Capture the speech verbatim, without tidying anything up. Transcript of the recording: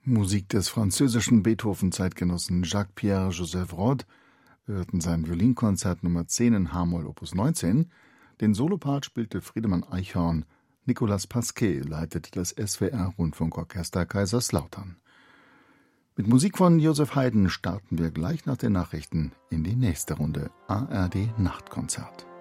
Musik des französischen Beethoven-Zeitgenossen Jacques-Pierre Joseph Rod. Wir hörten sein Violinkonzert Nummer zehn in H-Moll Opus neunzehn. Den Solopart spielte Friedemann Eichhorn. Nicolas Pasquet leitete das S W R-Rundfunkorchester Kaiserslautern. Mit Musik von Joseph Haydn starten wir gleich nach den Nachrichten in die nächste Runde A R D Nachtkonzert.